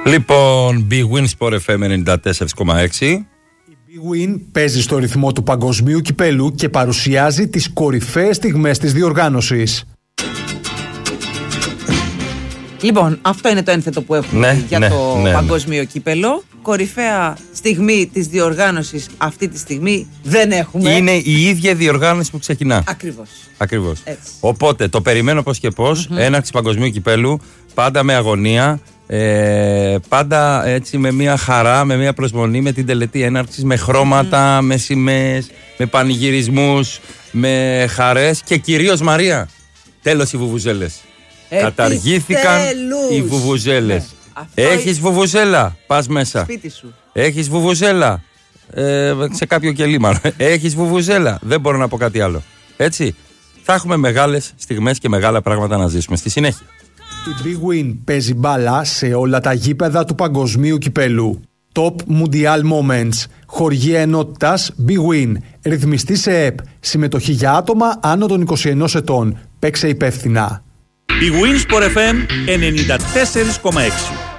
Λοιπόν, Big Win Sport FM 94,6. Η Big Win παίζει στο ρυθμό του παγκοσμίου κυπέλου και παρουσιάζει τις κορυφαίες στιγμές της διοργάνωσης. Λοιπόν, αυτό είναι το ένθετο που έχουμε για το παγκόσμιο κύπελο. Κορυφαία στιγμή της διοργάνωσης αυτή τη στιγμή δεν έχουμε. Είναι η ίδια διοργάνωση που ξεκινά. Ακριβώς. Οπότε το περιμένω πώς και πώς. Έναρξη παγκοσμίου κυπέλου, πάντα με αγωνία. Πάντα έτσι με μια χαρά, με μια προσμονή, με την τελετή έναρξης, με χρώματα, με σημαίες, με πανηγυρισμούς, με χαρές και κυρίως Μαρία. Τέλος οι βουβουζέλες. Καταργήθηκαν οι βουβουζέλες. Έχεις βουβουζέλα, πας μέσα. Σπίτι σου. Έχεις βουβουζέλα, σε κάποιο κελί μάλλον. Έχεις βουβουζέλα, δεν μπορώ να πω κάτι άλλο. Έτσι, θα έχουμε μεγάλες στιγμές και μεγάλα πράγματα να ζήσουμε στη συνέχεια. Η Big Win παίζει μπάλα σε όλα τα γήπεδα του παγκοσμίου κυπέλου. Top Mundial Moments. Χοργία ενότητας Big Win. Ρυθμιστή σε ΕΠ. Συμμετοχή για άτομα άνω των 21 ετών. Παίξε υπεύθυνα. Big Win Sport FM 94,6.